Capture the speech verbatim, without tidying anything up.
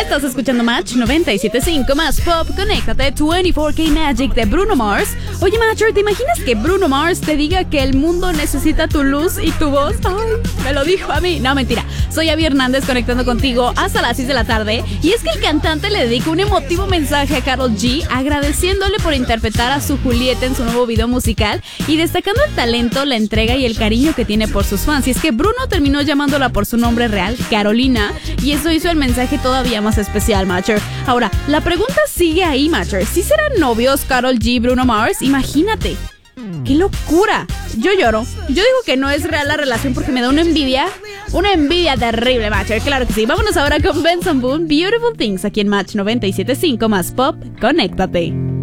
Estás escuchando Match noventa y siete punto cinco más Pop. Conéctate, veinticuatro K Magic de Bruno Mars. Oye, Matcher, ¿te imaginas que Bruno Mars te diga que el mundo necesita tu luz y tu voz? Ay, me lo dijo a mí. No, mentira. Soy Abby Hernández conectando contigo hasta las seis de la tarde. Y es que el cantante le dedica un emotivo mensaje a Karol G, agradeciéndole por interpretar a su Julieta en su nuevo video musical y destacando el talento, la entrega y el cariño que tiene por sus fans. Y es que Bruno terminó llamándola por su nombre real, Carolina, y eso hizo el mensaje todavía más especial, Matcher. Ahora, la pregunta sigue ahí, Matcher. ¿Sí serán novios Karol G y Bruno Mars? Imagínate. ¡Qué locura! Yo lloro. Yo digo que no es real la relación porque me da una envidia. Una envidia terrible, Matcher. Claro que sí. Vámonos ahora con Benson Boone, Beautiful Things, aquí en Match noventa y siete punto cinco más Pop. Conéctate.